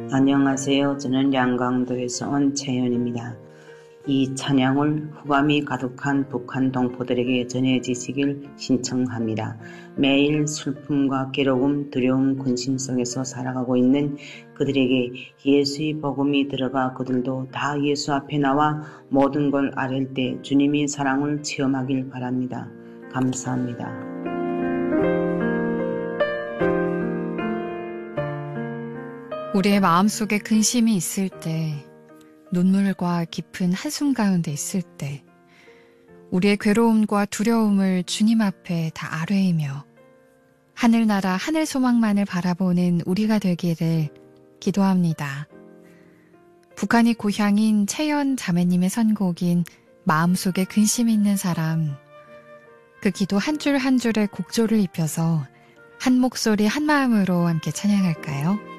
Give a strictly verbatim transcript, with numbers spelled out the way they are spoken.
안녕하세요. 저는 양강도에서 온 채연입니다. 이 찬양을 후감이 가득한 북한 동포들에게 전해지시길 신청합니다. 매일 슬픔과 괴로움, 두려움, 근심 속에서 살아가고 있는 그들에게 예수의 복음이 들어가 그들도 다 예수 앞에 나와 모든 걸 아랠 때 주님의 사랑을 체험하길 바랍니다. 감사합니다. 우리의 마음속에 근심이 있을 때, 눈물과 깊은 한숨 가운데 있을 때, 우리의 괴로움과 두려움을 주님 앞에 다 아뢰이며 하늘나라 하늘 소망만을 바라보는 우리가 되기를 기도합니다. 북한이 고향인 채연 자매님의 선곡인 마음속에 근심이 있는 사람, 그 기도 한 줄 한 줄에 곡조를 입혀서 한 목소리 한 마음으로 함께 찬양할까요?